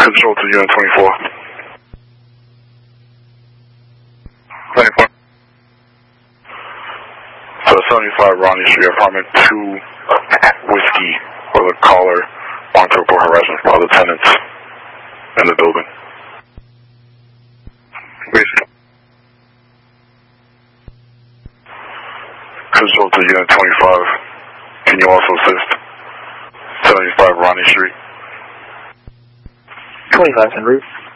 Control to Unit 24. 24. So 75 Ronnie Street, apartment 2, Whiskey, for the caller, wanting to report harassment from other tenants in the building. Whiskey. Control to Unit 25. Can you also assist? 75 Ronnie Street. 25 en route.